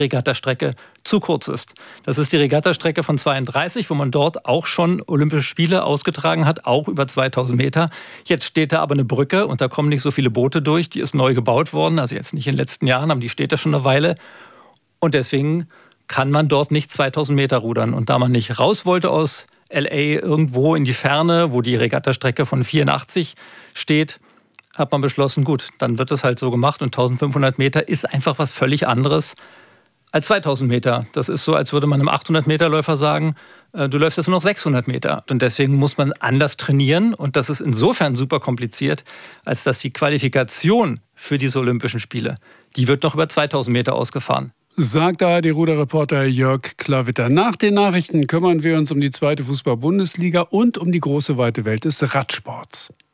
Regattastrecke zu kurz ist. Das ist die Regattastrecke von 32, wo man dort auch schon Olympische Spiele ausgetragen hat, auch über 2000 Meter. Jetzt steht da aber eine Brücke und da kommen nicht so viele Boote durch. Die ist neu gebaut worden, also jetzt nicht in den letzten Jahren, aber die steht da schon eine Weile. Und deswegen kann man dort nicht 2000 Meter rudern. Und da man nicht raus wollte aus LA irgendwo in die Ferne, wo die Regattastrecke von 84 steht, hat man beschlossen, gut, dann wird das halt so gemacht. Und 1500 Meter ist einfach was völlig anderes als 2000 Meter. Das ist so, als würde man einem 800-Meter-Läufer sagen, du läufst jetzt nur noch 600 Meter. Und deswegen muss man anders trainieren. Und das ist insofern super kompliziert, als dass die Qualifikation für diese Olympischen Spiele, die wird noch über 2000 Meter ausgefahren. Sagt ARD-Ruderreporter Jörg Klawitter. Nach den Nachrichten kümmern wir uns um die zweite Fußball-Bundesliga und um die große weite Welt des Radsports.